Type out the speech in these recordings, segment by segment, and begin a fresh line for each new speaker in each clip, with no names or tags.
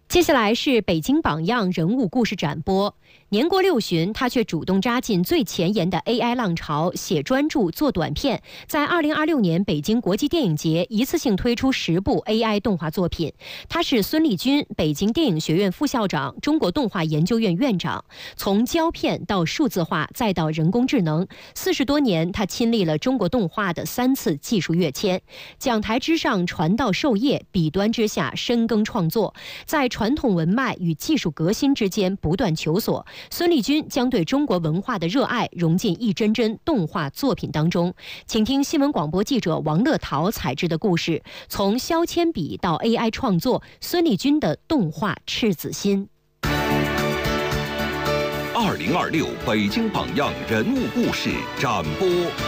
接下来是北京榜样人物故事展播。年过60旬，他却主动扎进最前沿的 AI 浪潮，写专著、做短片。在2026年北京国际电影节一次性推出10部 AI 动画作品。他是孙立军，北京电影学院副校长、中国动画研究院院长。从胶片到数字化，再到人工智能，40多年，他亲历了中国动画的3次技术跃迁。讲台之上传道授业，笔端之下深耕创作，在传统文脉与技术革新之间不断求索。孙立军将对中国文化的热爱融进一帧帧动画作品当中。请听新闻广播记者王乐桃采制的故事，从削铅笔到 AI 创作，孙立军的动画赤子心。
2026北京榜样人物故事展播。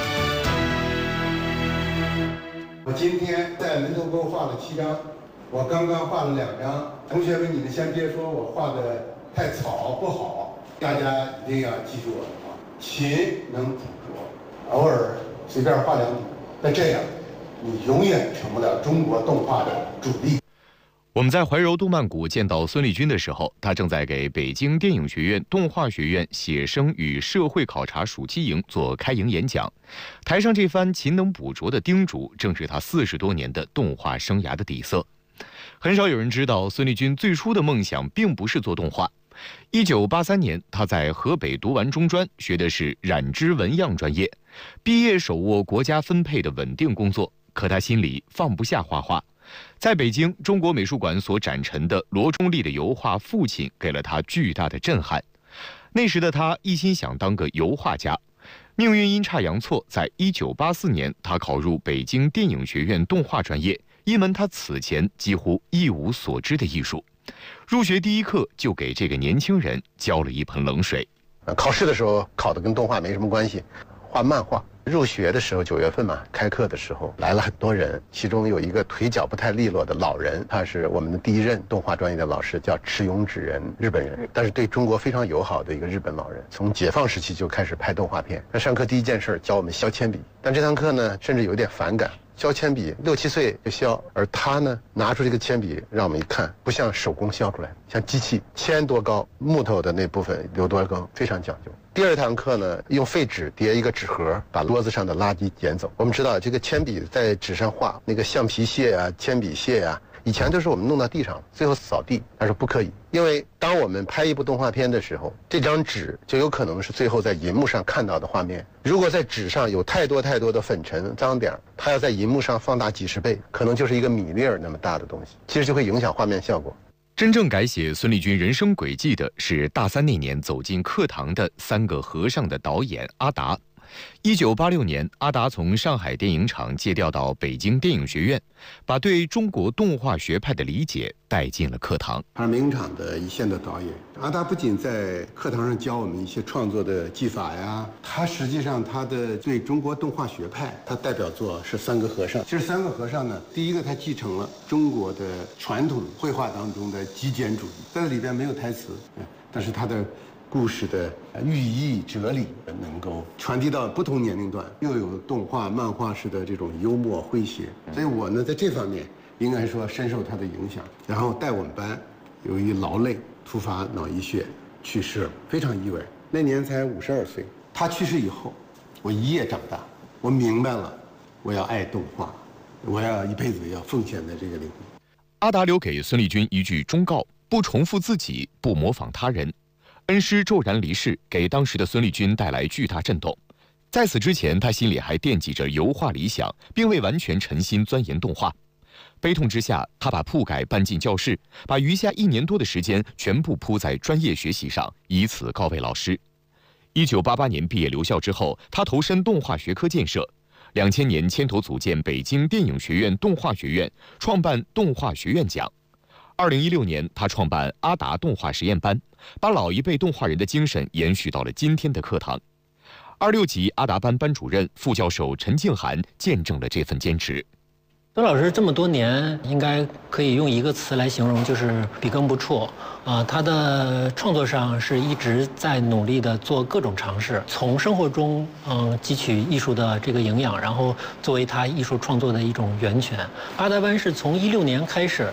我今天在门头沟画了7张，我刚刚画了2张。同学们，你们先别说我画的太草不好，大家一定要记住我的话：勤能补拙，偶尔随便画2笔，那这样你永远成不了中国动画的主力。
我们在怀柔动漫谷见到孙立军的时候，他正在给北京电影学院动画学院写生与社会考察暑期营做开营演讲。台上这番勤能补拙的叮嘱，正是他40多年的动画生涯的底色。很少有人知道，孙立军最初的梦想并不是做动画。1983年，他在河北读完中专，学的是染织纹样专业，毕业手握国家分配的稳定工作，可他心里放不下画画。在北京中国美术馆所展陈的罗中立的油画《父亲》给了他巨大的震撼。那时的他一心想当个油画家，命运阴差阳错，在1984年，他考入北京电影学院动画专业，一门他此前几乎一无所知的艺术。入学第一课就给这个年轻人浇了一盆冷水。
考试的时候考的跟动画没什么关系，画漫画。入学的时候9月份嘛，开课的时候来了很多人，其中有一个腿脚不太利落的老人，他是我们的第1任动画专业的老师，叫池永指人，日本人，但是对中国非常友好的一个日本老人。从解放时期就开始拍动画片。他上课第一件事教我们削铅笔，但这堂课呢，甚至有点反感。削铅笔6、7岁就削，而他呢拿出这个铅笔让我们一看，不像手工削出来，像机器，铅多高，木头的那部分有多高，非常讲究。第2堂课呢，用废纸叠一个纸盒，把桌子上的垃圾捡走。我们知道这个铅笔在纸上画那个橡皮屑啊、铅笔屑啊，以前都是我们弄到地上，最后扫地。他说不可以，因为当我们拍一部动画片的时候，这张纸就有可能是最后在银幕上看到的画面。如果在纸上有太多的粉尘、脏点，它要在银幕上放大几10倍，可能就是一个米粒儿那么大的东西，其实就会影响画面效果。
真正改写孙立军人生轨迹的是大3那年走进课堂的3个和尚的导演阿达。1986年，阿达从上海电影厂借调到北京电影学院，把对中国动画学派的理解带进了课堂。
他是名影厂的一线的导演。阿达不仅在课堂上教我们一些创作的技法呀，他实际上他的对中国动画学派，他代表作是3个和尚。其实3个和尚呢，第一个他继承了中国的传统绘画当中的极简主义，在里边没有台词，但是他的故事的寓意哲理能够传递到不同年龄段，又有动画漫画式的这种幽默诙谐，所以我呢在这方面应该说深受他的影响。然后带我们班由于劳累突发脑溢血去世了，非常意外，那年才52岁。他去世以后，我一夜长大，我明白了，我要爱动画，我要一辈子要奉献在这个领域。
阿达留给孙立军一句忠告：不重复自己，不模仿他人。恩师骤然离世，给当时的孙立军带来巨大震动。在此之前，他心里还惦记着油画理想，并未完全沉心钻研动画。悲痛之下，他把铺盖搬进教室，把余下1年多的时间全部扑在专业学习上，以此告慰老师。1988年毕业留校之后，他投身动画学科建设。2000年牵头组建北京电影学院动画学院，创办动画学院奖。2016年，他创办阿达动画实验班，把老一辈动画人的精神延续到了今天的课堂。26级阿达班班主任、副教授陈静涵见证了这份坚持。
孙老师这么多年，应该可以用一个词来形容，就是笔耕不辍。他的创作上是一直在努力的做各种尝试，从生活中汲取艺术的这个营养，然后作为他艺术创作的一种源泉。阿达班是从16年开始